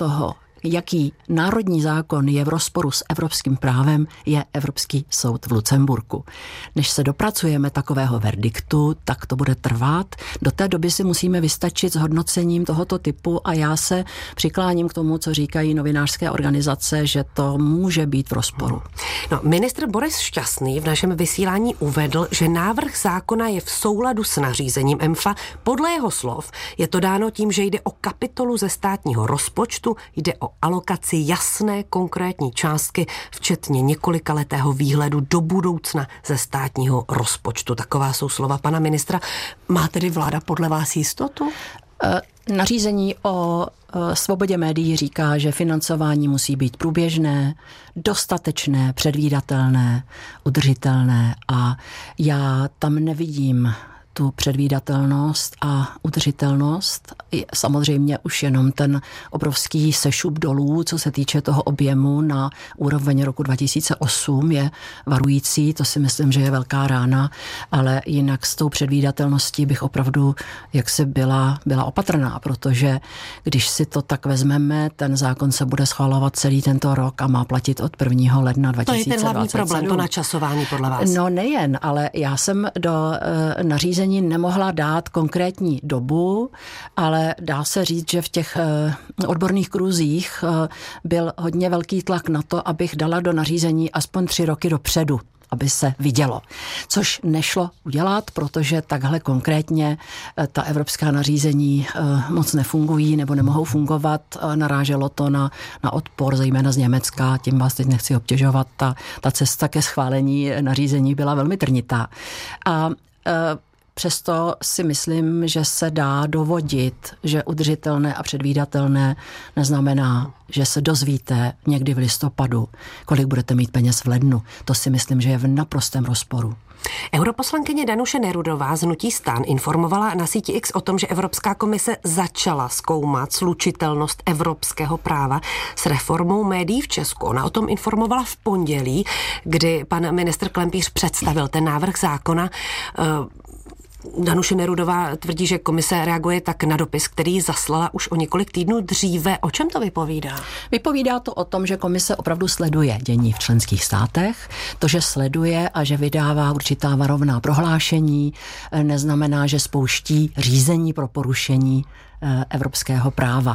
toho, jaký národní zákon je v rozporu s evropským právem, je Evropský soud v Lucemburku. Než se dopracujeme takového verdiktu, tak to bude trvat. Do té doby si musíme vystačit s hodnocením tohoto typu a já se přikláním k tomu, co říkají novinářské organizace, že to může být v rozporu. No, ministr Boris Šťastný v našem vysílání uvedl, že návrh zákona je v souladu s nařízením EMFA. Podle jeho slov je to dáno tím, že jde o kapitolu ze státního rozpočtu, jde o alokaci jasné konkrétní částky, včetně několikaletého výhledu do budoucna ze státního rozpočtu. Taková jsou slova pana ministra. Má tedy vláda podle vás jistotu? Nařízení o svobodě médií říká, že financování musí být průběžné, dostatečné, předvídatelné, udržitelné a já tam nevidím tu předvídatelnost a udržitelnost. Samozřejmě už jenom ten obrovský sešup dolů, co se týče toho objemu na úroveň roku 2008 je varující, to si myslím, že je velká rána, ale jinak s tou předvídatelností bych opravdu jaksi byla opatrná, protože když si to tak vezmeme, ten zákon se bude schvalovat celý tento rok a má platit od 1. ledna 2027. To je ten hlavní problém, to načasování podle vás. No nejen, ale já jsem do nařízení nemohla dát konkrétní dobu, ale dá se říct, že v těch odborných kruzích byl hodně velký tlak na to, abych dala do nařízení aspoň 3 roky dopředu, aby se vidělo. Což nešlo udělat, protože takhle konkrétně ta evropská nařízení moc nefungují nebo nemohou fungovat. Naráželo to na odpor, zejména z Německa, tím vás teď nechci obtěžovat. Ta cesta ke schválení nařízení byla velmi trnitá. A přesto si myslím, že se dá dovodit, že udržitelné a předvídatelné neznamená, že se dozvíte někdy v listopadu, kolik budete mít peněz v lednu. To si myslím, že je v naprostém rozporu. Europoslankyně Danuše Nerudová z hnutí STAN informovala na síti X o tom, že Evropská komise začala zkoumat slučitelnost evropského práva s reformou médií v Česku. Ona o tom informovala v pondělí, kdy pan ministr Klempíř představil ten návrh zákona. Danuše Nerudová tvrdí, že komise reaguje tak na dopis, který zaslala už o několik týdnů dříve. O čem to vypovídá? Vypovídá to o tom, že komise opravdu sleduje dění v členských státech. To, že sleduje a že vydává určitá varovná prohlášení, neznamená, že spouští řízení pro porušení evropského práva.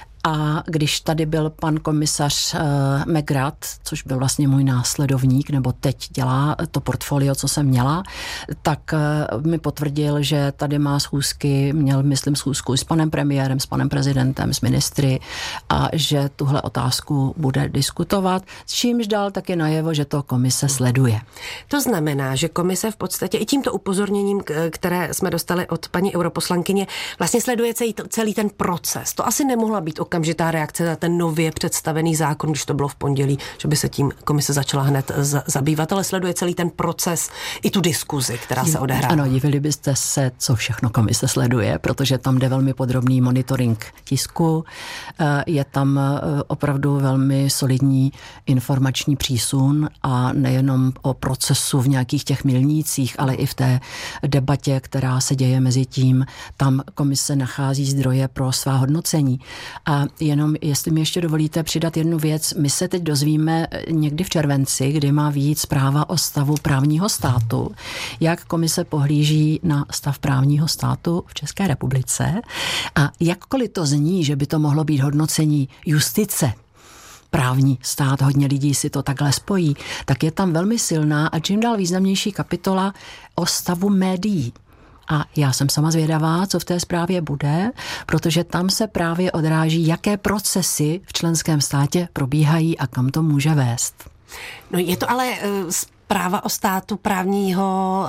A když tady byl pan komisař McGrath, což byl vlastně můj následovník, nebo teď dělá to portfolio, co jsem měla, tak mi potvrdil, že tady má schůzky, měl, myslím, schůzku s panem premiérem, s panem prezidentem, s ministry a že tuhle otázku bude diskutovat, s čímž dal taky najevo, že to komise sleduje. To znamená, že komise v podstatě i tímto upozorněním, které jsme dostali od paní europoslankyně, vlastně sleduje celý ten proces. To asi nemohla být okamžitá reakce na ten nově představený zákon, když to bylo v pondělí, že by se tím komise začala hned zabývat, ale sleduje celý ten proces i tu diskuzi, která se odehrává. Ano, divili byste se, co všechno komise sleduje, protože tam jde velmi podrobný monitoring tisku, je tam opravdu velmi solidní informační přísun a nejenom o procesu v nějakých těch milnících, ale i v té debatě, která se děje mezi tím, tam komise nachází zdroje pro svá hodnocení. A jenom, jestli mi ještě dovolíte přidat jednu věc, my se teď dozvíme někdy v červenci, kdy má vyjít zpráva o stavu právního státu, jak komise pohlíží na stav právního státu v České republice a jakkoliv to zní, že by to mohlo být hodnocení justice, právní stát, hodně lidí si to takhle spojí, tak je tam velmi silná a čím dál významnější kapitola o stavu médií. A já jsem sama zvědavá, co v té zprávě bude, protože tam se právě odráží, jaké procesy v členském státě probíhají a kam to může vést. No je to ale zpráva o státu právního,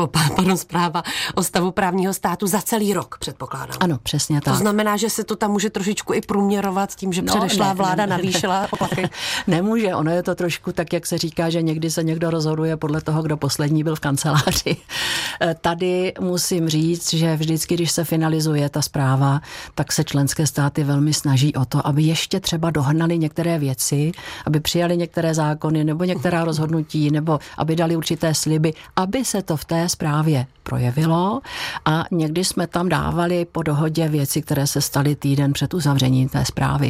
zpráva o stavu právního státu za celý rok, předpokládám. Ano, přesně tak. To znamená, že se to tam může trošičku i průměrovat tím, že předešlá vláda navýšila poplatky. Nemůže, ono je to trošku tak, jak se říká, že někdy se někdo rozhoduje podle toho, kdo poslední byl v kanceláři. Tady musím říct, že vždycky, když se finalizuje ta zpráva, tak se členské státy velmi snaží o to, aby ještě třeba dohnali některé věci, aby přijali některé zákony nebo některá rozhodnutí, nebo aby dali určité sliby, aby se to v té zprávě projevilo a někdy jsme tam dávali po dohodě věci, které se staly týden před uzavřením té zprávy.